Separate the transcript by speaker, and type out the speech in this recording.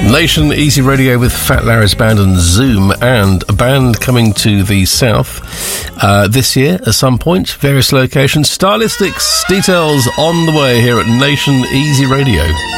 Speaker 1: Nation Easy Radio with Fat Larry's band and Zoom, and a band coming to the south this year at some point, various locations. Stylistics, details on the way here at Nation Easy Radio.